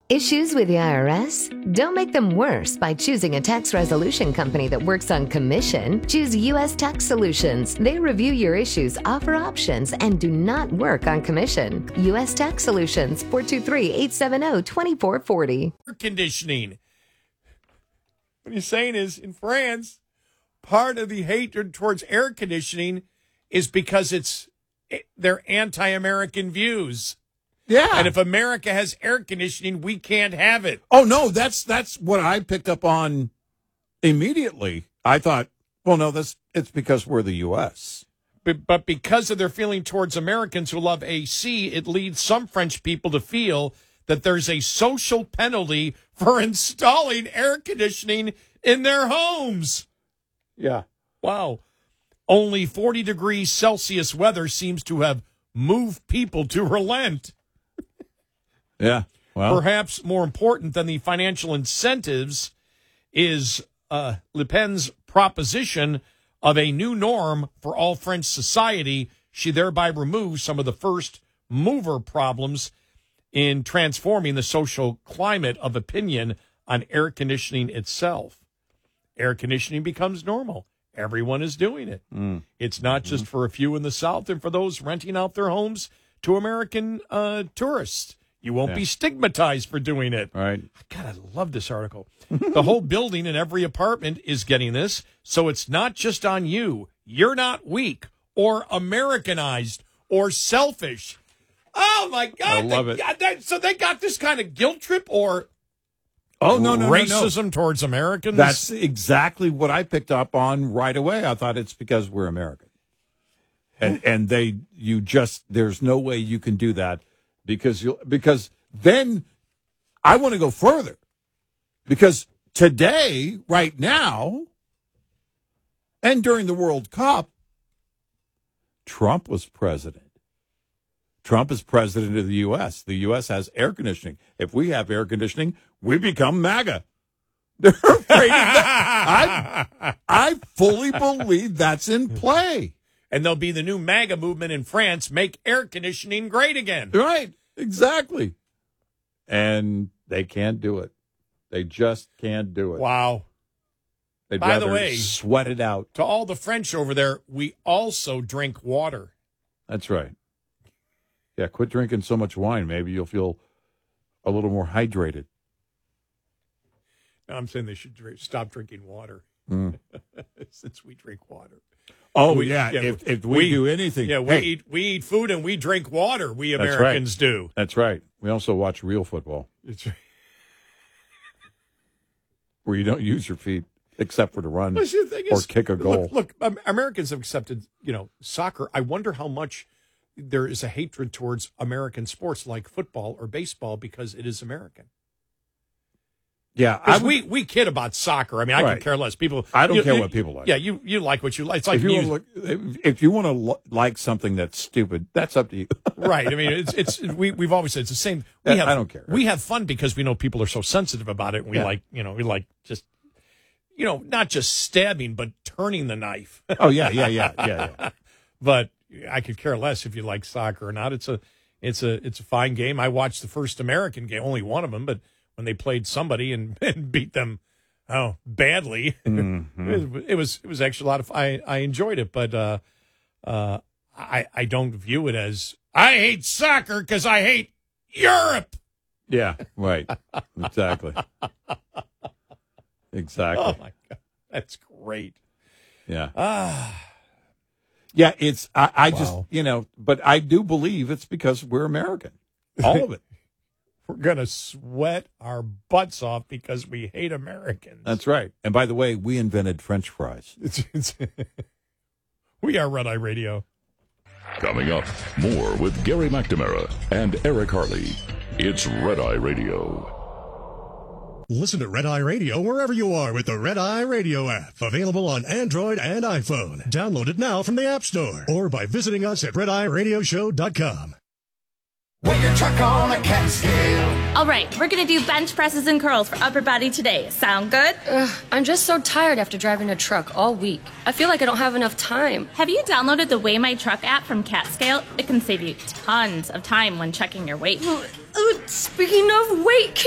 Issues with the IRS? Don't make them worse by choosing a tax resolution company that works on commission. Choose U.S. Tax Solutions. They review your issues, offer options, and do not work on commission. U.S. Tax Solutions, 423-870-2440. Air conditioning. What he's saying is, in France, part of the hatred towards air conditioning is because they're anti-American views. Yeah. And if America has air conditioning, we can't have it. Oh, no, that's what I picked up on immediately. I thought, well, no, it's because we're the U.S. But because of their feeling towards Americans who love AC, it leads some French people to feel that there's a social penalty for installing air conditioning in their homes. Yeah. Wow. Only 40 degrees Celsius weather seems to have moved people to relent. Yeah. Well, perhaps more important than the financial incentives is Le Pen's proposition of a new norm for all French society. She thereby removes some of the first mover problems in transforming the social climate of opinion on air conditioning itself. Air conditioning becomes normal. Everyone is doing it. It's not just for a few in the South and for those renting out their homes to American tourists. You won't be stigmatized for doing it. All right. God, I love this article. The whole building and every apartment is getting this, so it's not just on you. You're not weak or Americanized or selfish. Oh, my God. I love it. So they got this kind of guilt trip or no, racism towards Americans? That's exactly what I picked up on right away. I thought it's because we're American. And there's no way you can do that. Because then I want to go further. Because today, right now, and during the World Cup, Trump was president. Trump is president of the U.S. The U.S. has air conditioning. If we have air conditioning, we become MAGA. They're afraid of that. I fully believe that's in play. And there'll be the new MAGA movement in France, make air conditioning great again. Right, exactly. And they can't do it. They just can't do it. Wow. They'd By the rather way, sweat it out. To all the French over there, we also drink water. That's right. Yeah, quit drinking so much wine. Maybe you'll feel a little more hydrated. No, I'm saying they should stop drinking water since we drink water. Oh, if we do anything. Yeah, we eat food and we drink water, we Americans do. That's right. We also watch real football. That's right. Where you don't use your feet except for to run Well, see, the thing or is, kick a goal. Look, Americans have accepted, soccer. I wonder how much there is a hatred towards American sports like football or baseball because it is American. Yeah, we kid about soccer. I mean, I can care less. I don't care what people like. Yeah, you like what you like. It's like if you want to like something that's stupid, that's up to you. Right. I mean, we've always said it's the same. I don't care. We have fun because we know people are so sensitive about it. And we like just not just stabbing, but turning the knife. Oh yeah. But I could care less if you like soccer or not. It's a fine game. I watched the first American game, only one of them, but when they played somebody and beat them badly. It was actually a lot of I enjoyed it, but I don't view it as I hate soccer because I hate Europe. Yeah, right. Exactly. Oh my God. That's great. Yeah. Yeah, it's I just but I do believe it's because we're American. All of it. We're going to sweat our butts off because we hate Americans. That's right. And by the way, we invented French fries. We are Red Eye Radio. Coming up, more with Gary McNamara and Eric Harley. It's Red Eye Radio. Listen to Red Eye Radio wherever you are with the Red Eye Radio app. Available on Android and iPhone. Download it now from the App Store or by visiting us at RedEyeRadioshow.com. With your truck on a Catskill. All right, we're going to do bench presses and curls for upper body today. Sound good? I'm just so tired after driving a truck all week. I feel like I don't have enough time. Have you downloaded the Weigh My Truck app from Catskill? It can save you tons of time when checking your weight. Speaking of weight,